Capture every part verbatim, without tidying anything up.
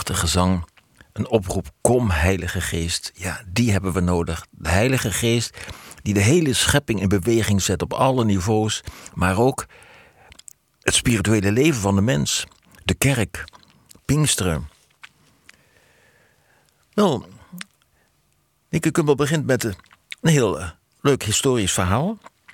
prachtige zang. Een oproep, kom Heilige Geest. Ja, die hebben we nodig. De Heilige Geest die de hele schepping in beweging zet op alle niveaus. Maar ook het spirituele leven van de mens. De kerk. Pinksteren. Nou, Nieke Kumpel begint met een heel uh, leuk historisch verhaal.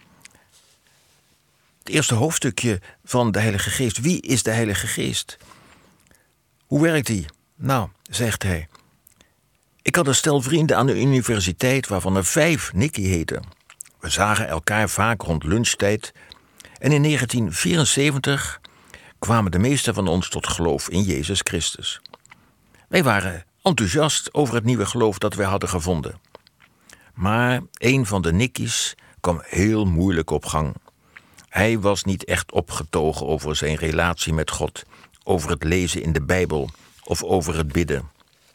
Het eerste hoofdstukje van de Heilige Geest. Wie is de Heilige Geest? Hoe werkt die? Nou, zegt hij. Ik had een stel vrienden aan de universiteit waarvan er vijf Nicky heten. We zagen elkaar vaak rond lunchtijd. En in negentien vierenzeventig kwamen de meesten van ons tot geloof in Jezus Christus. Wij waren enthousiast over het nieuwe geloof dat wij hadden gevonden. Maar een van de Nicky's kwam heel moeilijk op gang. Hij was niet echt opgetogen over zijn relatie met God, over het lezen in de Bijbel of over het bidden.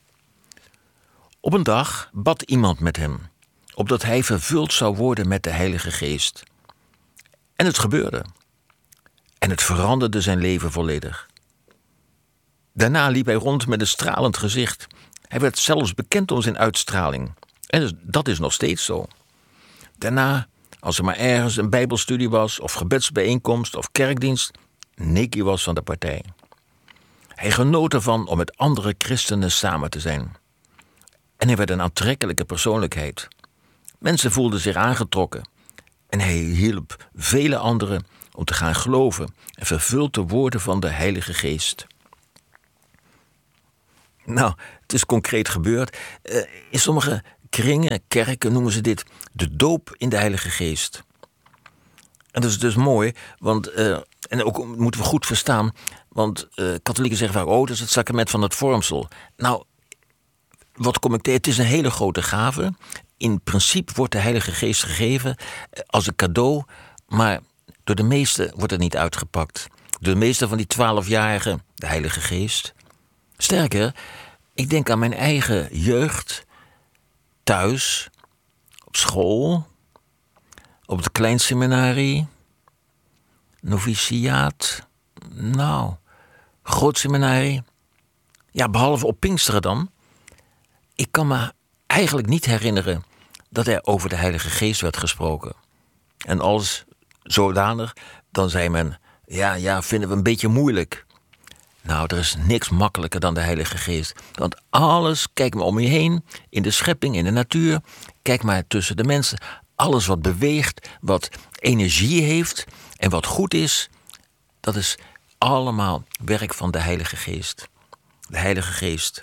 Op een dag bad iemand met hem, opdat hij vervuld zou worden met de Heilige Geest. En het gebeurde. En het veranderde zijn leven volledig. Daarna liep hij rond met een stralend gezicht. Hij werd zelfs bekend om zijn uitstraling. En dat is nog steeds zo. Daarna, als er maar ergens een bijbelstudie was, of gebedsbijeenkomst of kerkdienst, Nicky was van de partij. Hij genoot ervan om met andere christenen samen te zijn. En hij werd een aantrekkelijke persoonlijkheid. Mensen voelden zich aangetrokken. En hij hielp vele anderen om te gaan geloven en vervuld te worden van de Heilige Geest. Nou, het is concreet gebeurd. Uh, in sommige kringen, kerken noemen ze dit de doop in de Heilige Geest. En dat is dus mooi, want, uh, en ook moeten we goed verstaan, want uh, katholieken zeggen vaak, oh, dat is het sacrament van het vormsel. Nou, wat kom ik tegen? Het is een hele grote gave. In principe wordt de Heilige Geest gegeven als een cadeau, maar door de meesten wordt het niet uitgepakt. Door de meeste van die twaalfjarigen, de Heilige Geest. Sterker, ik denk aan mijn eigen jeugd, thuis, op school, op het kleinseminarie, noviciaat, nou, grootseminarie. Ja, behalve op Pinksteren dan. Ik kan me eigenlijk niet herinneren dat er over de Heilige Geest werd gesproken. En als zodanig, dan zei men, ja, ja, vinden we een beetje moeilijk. Nou, er is niks makkelijker dan de Heilige Geest. Want alles, kijk maar om je heen, in de schepping, in de natuur. Kijk maar tussen de mensen. Alles wat beweegt, wat energie heeft en wat goed is, dat is allemaal werk van de Heilige Geest. De Heilige Geest.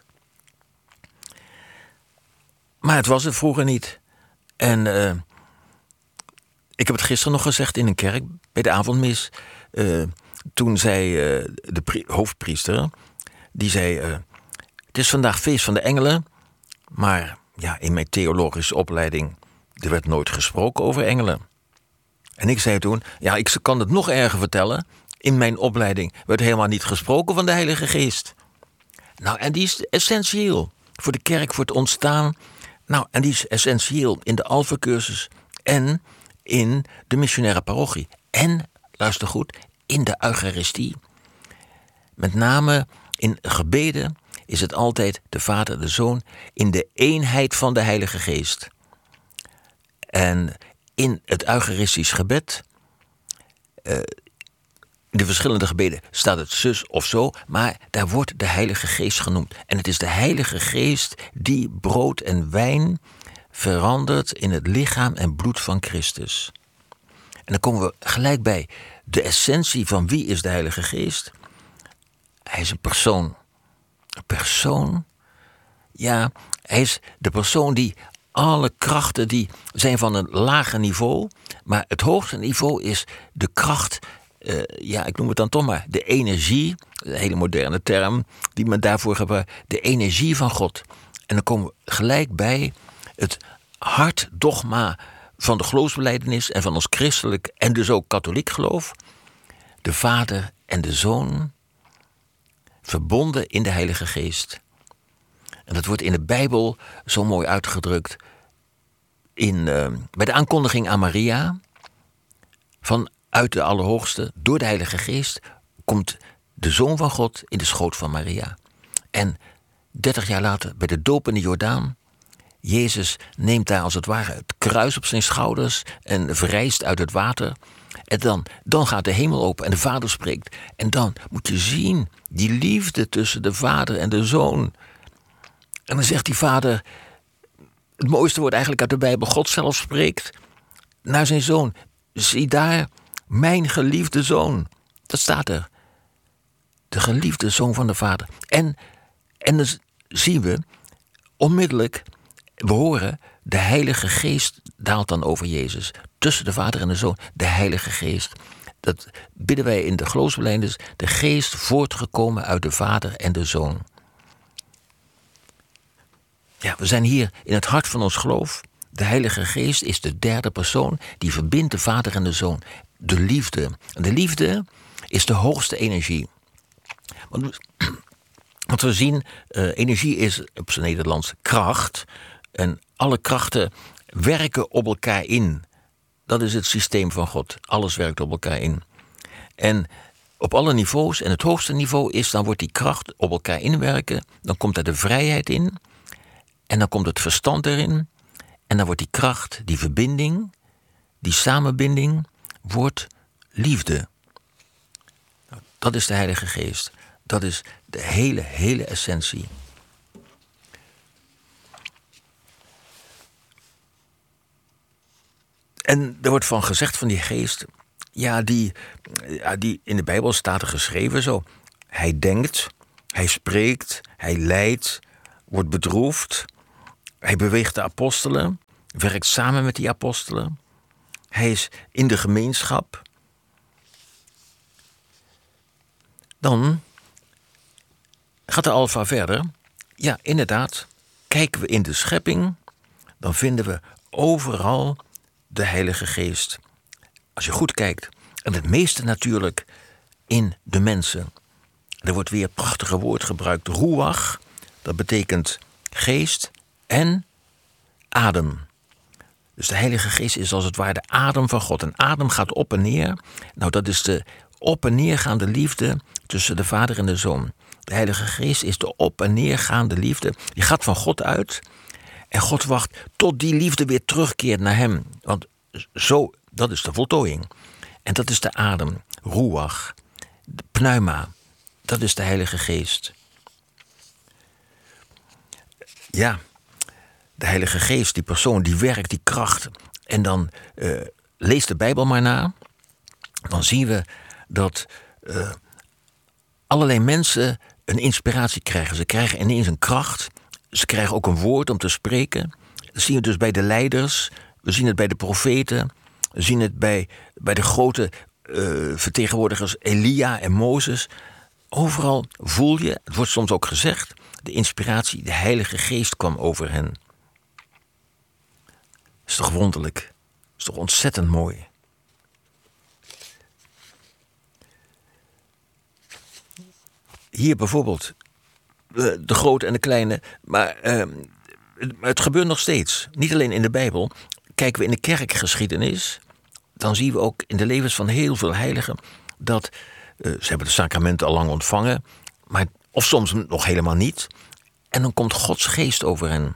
Maar het was het vroeger niet. En uh, ik heb het gisteren nog gezegd in een kerk, bij de avondmis. Uh, toen zei uh, de pri- hoofdpriester, die zei, uh, het is vandaag feest van de engelen. Maar ja, in mijn theologische opleiding, er werd nooit gesproken over engelen. En ik zei toen, ja, ik kan het nog erger vertellen. In mijn opleiding werd helemaal niet gesproken van de Heilige Geest. Nou, en die is essentieel voor de kerk, voor het ontstaan. Nou, en die is essentieel in de Alpha-cursus en in de missionaire parochie. En, luister goed, in de Eucharistie. Met name in gebeden is het altijd de Vader, de Zoon, in de eenheid van de Heilige Geest. En in het Eucharistisch gebed, uh, in de verschillende gebeden staat het zus of zo, maar daar wordt de Heilige Geest genoemd. En het is de Heilige Geest die brood en wijn verandert in het lichaam en bloed van Christus. En dan komen we gelijk bij de essentie van wie is de Heilige Geest. Hij is een persoon. Een persoon, ja, hij is de persoon die alle krachten die zijn van een lager niveau, maar het hoogste niveau is de kracht, uh, ja, ik noem het dan toch maar, de energie, een hele moderne term die men daarvoor gebruikt, de energie van God. En dan komen we gelijk bij het hartdogma van de geloofsbelijdenis en van ons christelijk en dus ook katholiek geloof. De Vader en de Zoon, verbonden in de Heilige Geest. En dat wordt in de Bijbel zo mooi uitgedrukt in, uh, bij de aankondiging aan Maria. Vanuit de Allerhoogste, door de Heilige Geest, komt de Zoon van God in de schoot van Maria. En dertig jaar later bij de doop in de Jordaan. Jezus neemt daar als het ware het kruis op zijn schouders en verrijst uit het water. En dan, dan gaat de hemel open en de Vader spreekt. En dan moet je zien die liefde tussen de Vader en de Zoon. En dan zegt die Vader, het mooiste woord eigenlijk uit de Bijbel, God zelf spreekt naar zijn Zoon. Zie daar, mijn geliefde Zoon. Dat staat er. De geliefde Zoon van de Vader. En, en dan zien we onmiddellijk, we horen, de Heilige Geest daalt dan over Jezus. Tussen de Vader en de Zoon, de Heilige Geest. Dat bidden wij in de geloofsbelijdenis, de Geest voortgekomen uit de Vader en de Zoon. Ja, we zijn hier in het hart van ons geloof. De Heilige Geest is de derde persoon die verbindt de Vader en de Zoon. De liefde. En de liefde is de hoogste energie. Want, want we zien, uh, energie is op zijn Nederlands kracht. En alle krachten werken op elkaar in. Dat is het systeem van God. Alles werkt op elkaar in. En op alle niveaus, en het hoogste niveau is, dan wordt die kracht op elkaar inwerken. Dan komt er de vrijheid in. En dan komt het verstand erin. En dan wordt die kracht, die verbinding, die samenbinding, wordt liefde. Nou, dat is de Heilige Geest. Dat is de hele, hele essentie. En er wordt van gezegd van die geest, ja, die, ja, die in de Bijbel staat er geschreven zo. Hij denkt, hij spreekt, hij lijdt, wordt bedroefd. Hij beweegt de apostelen, werkt samen met die apostelen. Hij is in de gemeenschap. Dan gaat de alfa verder. Ja, inderdaad, kijken we in de schepping, dan vinden we overal de Heilige Geest. Als je goed kijkt, en het meeste natuurlijk in de mensen. Er wordt weer een prachtige woord gebruikt, ruach. Dat betekent geest en adem. Dus de Heilige Geest is als het ware de adem van God. En adem gaat op en neer. Nou, dat is de op en neergaande liefde tussen de Vader en de Zoon. De Heilige Geest is de op en neergaande liefde. Die gaat van God uit. En God wacht tot die liefde weer terugkeert naar hem. Want zo, dat is de voltooiing. En dat is de adem, ruach, de pneuma. Dat is de Heilige Geest. Ja, de Heilige Geest, die persoon, die werkt, die kracht. En dan uh, lees de Bijbel maar na. Dan zien we dat uh, allerlei mensen een inspiratie krijgen. Ze krijgen ineens een kracht. Ze krijgen ook een woord om te spreken. Dat zien we dus bij de leiders. We zien het bij de profeten. We zien het bij, bij de grote uh, vertegenwoordigers Elia en Mozes. Overal voel je, het wordt soms ook gezegd, de inspiratie, de Heilige Geest kwam over hen. Dat is toch wonderlijk? Dat is toch ontzettend mooi? Hier bijvoorbeeld, de grote en de kleine, maar uh, het gebeurt nog steeds. Niet alleen in de Bijbel. Kijken we in de kerkgeschiedenis, dan zien we ook in de levens van heel veel heiligen dat uh, ze hebben de sacramenten al lang ontvangen, maar of soms nog helemaal niet. En dan komt Gods geest over hen.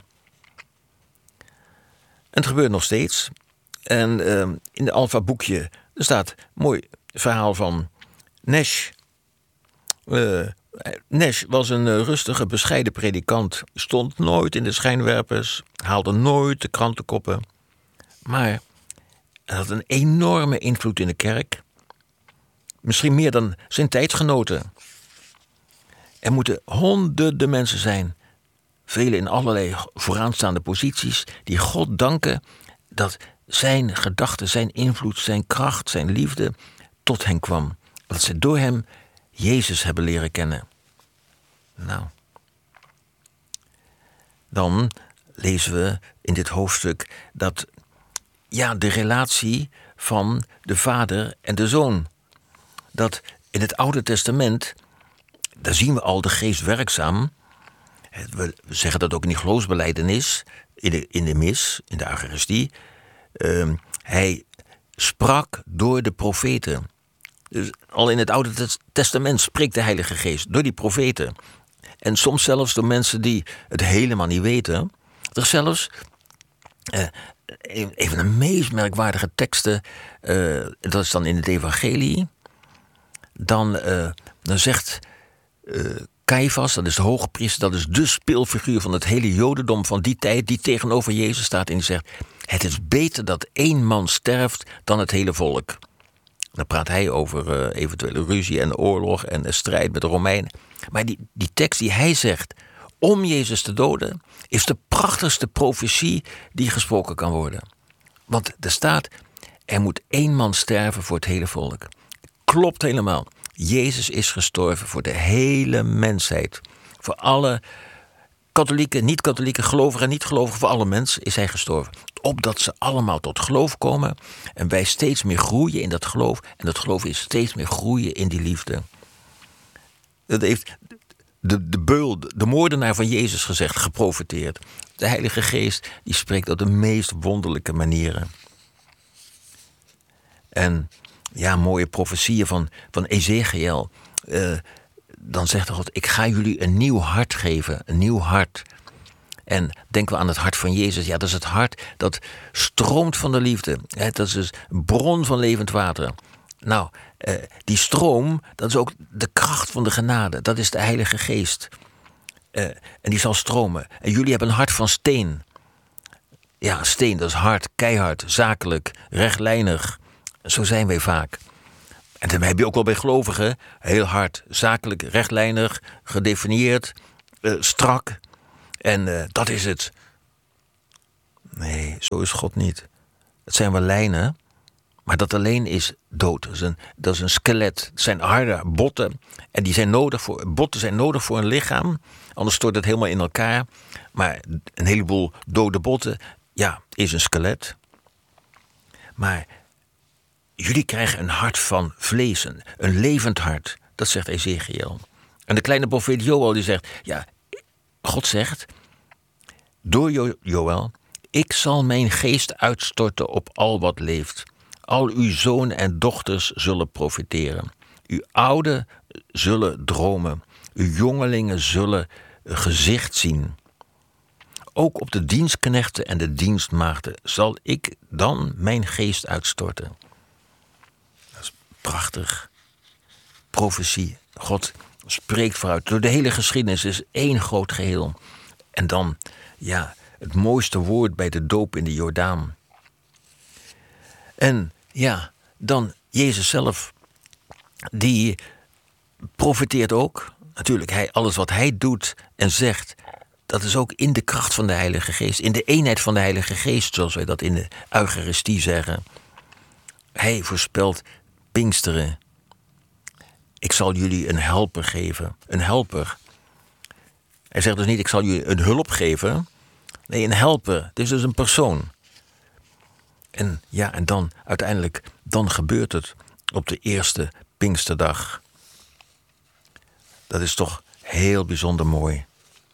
En het gebeurt nog steeds. En uh, in de Alpha boekje er staat een mooi verhaal van Nash. Uh, Nash was een uh, rustige, bescheiden predikant. Stond nooit in de schijnwerpers, haalde nooit de krantenkoppen. Maar hij had een enorme invloed in de kerk. Misschien meer dan zijn tijdgenoten. Er moeten honderden mensen zijn, velen in allerlei vooraanstaande posities, die God danken dat zijn gedachten, zijn invloed, zijn kracht, zijn liefde tot hen kwam. Dat ze door hem Jezus hebben leren kennen. Nou, dan lezen we in dit hoofdstuk dat ja, de relatie van de Vader en de Zoon. Dat in het Oude Testament, daar zien we al de geest werkzaam. We zeggen dat ook in die geloofsbelijdenis, in de, in de mis, in de Eucharistie. Uh, hij sprak door de profeten. Dus al in het Oude Testament spreekt de Heilige Geest door die profeten. En soms zelfs door mensen die het helemaal niet weten. Er zelfs uh, een van de meest merkwaardige teksten, uh, dat is dan in het evangelie. Dan, uh, dan zegt uh, Caiaphas, dat is de hoogpriester, dat is de speelfiguur van het hele jodendom van die tijd, die tegenover Jezus staat en die zegt: het is beter dat één man sterft dan het hele volk. Dan praat hij over uh, eventuele ruzie en oorlog en de strijd met de Romeinen. Maar die, die tekst die hij zegt om Jezus te doden, is de prachtigste profetie die gesproken kan worden. Want er staat, er moet één man sterven voor het hele volk. Klopt helemaal. Jezus is gestorven voor de hele mensheid. Voor alle katholieken, niet-katholieken, gelovigen en niet-gelovigen, voor alle mensen is hij gestorven. Opdat ze allemaal tot geloof komen en wij steeds meer groeien in dat geloof. En dat geloof is steeds meer groeien in die liefde. Dat heeft de, de beul, de moordenaar van Jezus gezegd, geprofeteerd. De Heilige Geest die spreekt op de meest wonderlijke manieren. En ja, mooie profetieën van, van Ezechiel. Uh, dan zegt God, ik ga jullie een nieuw hart geven, een nieuw hart. En denken we aan het hart van Jezus. Ja, dat is het hart dat stroomt van de liefde. Ja, dat is dus een bron van levend water. Nou, uh, die stroom, dat is ook de kracht van de genade. Dat is de Heilige Geest. Uh, en die zal stromen. En jullie hebben een hart van steen. Ja, steen, dat is hard, keihard, zakelijk, rechtlijnig. Zo zijn wij vaak. En dan heb je ook wel bij gelovigen, heel hard, zakelijk, rechtlijnig, gedefinieerd, uh, strak. En uh, dat is het. Nee, zo is God niet. Het zijn wel lijnen, maar dat alleen is dood. Dat is een, dat is een skelet. Het zijn harde botten. En die zijn nodig voor, botten zijn nodig voor een lichaam. Anders stort het helemaal in elkaar. Maar een heleboel dode botten, ja, is een skelet. Maar jullie krijgen een hart van vlees, een, een levend hart. Dat zegt Ezechiel. En de kleine profeet Joël die zegt, ja, God zegt, door jo- Joël, ik zal mijn geest uitstorten op al wat leeft. Al uw zonen en dochters zullen profiteren. Uw ouden zullen dromen. Uw jongelingen zullen gezicht zien. Ook op de dienstknechten en de dienstmaagden zal ik dan mijn geest uitstorten. Dat is prachtig. Profetie. God spreekt vooruit. Door de hele geschiedenis is één groot geheel. En dan, ja, het mooiste woord bij de doop in de Jordaan. En ja, dan Jezus zelf, die profeteert ook. Natuurlijk, hij, alles wat hij doet en zegt, dat is ook in de kracht van de Heilige Geest. In de eenheid van de Heilige Geest, zoals wij dat in de Eucharistie zeggen. Hij voorspelt Pinksteren. Ik zal jullie een helper geven. Een helper. Hij zegt dus niet, ik zal jullie een hulp geven. Nee, een helper. Het is dus een persoon. En ja, en dan uiteindelijk, dan gebeurt het op de eerste Pinksterdag. Dat is toch heel bijzonder mooi.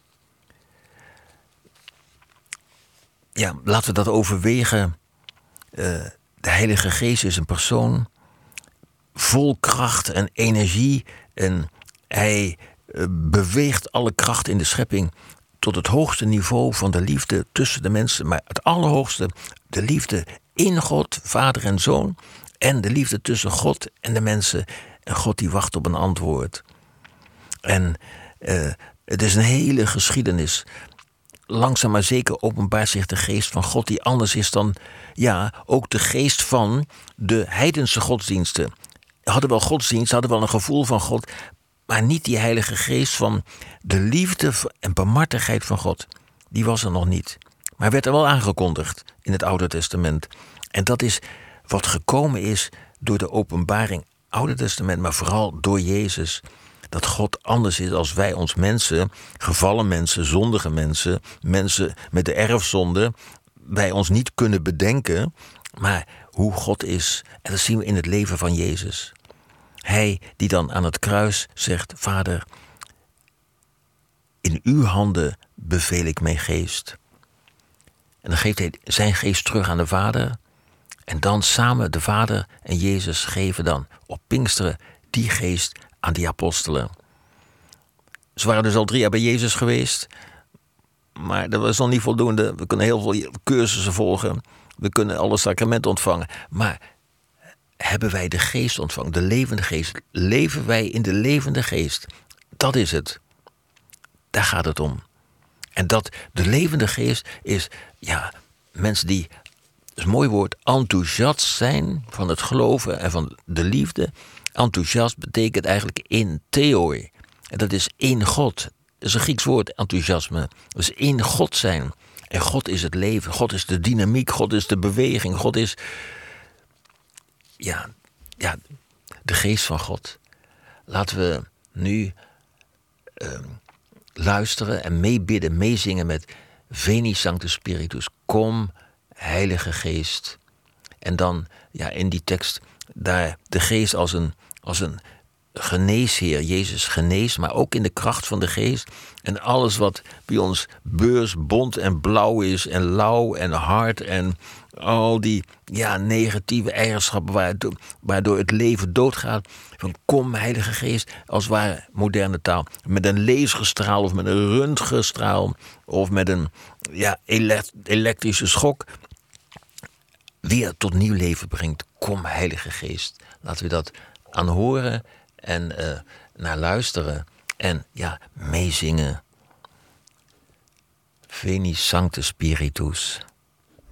Ja, laten we dat overwegen. Uh, de Heilige Geest is een persoon vol kracht en energie. En hij uh, beweegt alle kracht in de schepping tot het hoogste niveau van de liefde tussen de mensen. Maar het allerhoogste, de liefde in God, Vader en Zoon. En de liefde tussen God en de mensen. En God die wacht op een antwoord. En uh, het is een hele geschiedenis. Langzaam maar zeker openbaart zich de geest van God die anders is dan, ja, ook de geest van de heidense godsdiensten. Ze hadden wel godsdienst, ze hadden wel een gevoel van God, maar niet die Heilige Geest van de liefde en barmhartigheid van God. Die was er nog niet. Maar werd er wel aangekondigd in het Oude Testament. En dat is wat gekomen is door de openbaring Oude Testament, maar vooral door Jezus. Dat God anders is als wij ons mensen, gevallen mensen, zondige mensen, mensen met de erfzonde, wij ons niet kunnen bedenken, maar hoe God is. En dat zien we in het leven van Jezus. Hij die dan aan het kruis zegt, Vader, in uw handen beveel ik mijn geest. En dan geeft hij zijn geest terug aan de Vader. En dan samen de Vader en Jezus geven dan op Pinksteren die geest aan die apostelen. Ze waren dus al drie jaar bij Jezus geweest. Maar dat was nog niet voldoende. We kunnen heel veel cursussen volgen. We kunnen alle sacramenten ontvangen. Maar hebben wij de geest ontvangen? De levende geest. Leven wij in de levende geest? Dat is het. Daar gaat het om. En dat de levende geest is, ja, mensen die, dat is een mooi woord, enthousiast zijn van het geloven en van de liefde. Enthousiast betekent eigenlijk in theoi. En dat is in God. Dat is een Grieks woord, enthousiasme. Dat is in God zijn. En God is het leven. God is de dynamiek. God is de beweging. God is, ja, ja de geest van God. Laten we nu uh, luisteren en meebidden, meezingen met Veni Sancte Spiritus. Kom, Heilige Geest. En dan, ja, in die tekst, daar de geest als een, als een geneesheer. Jezus geneest, maar ook in de kracht van de geest. En alles wat bij ons beurs, bont en blauw is en lauw en hard en al die, ja, negatieve eigenschappen waardoor, waardoor het leven doodgaat. Van kom, Heilige Geest, als het ware moderne taal. Met een laserstraal of met een röntgenstraal of met een, ja, elektrische schok weer tot nieuw leven brengt. Kom, Heilige Geest. Laten we dat aanhoren en uh, naar luisteren en, ja, meezingen. Veni Sancte Spiritus.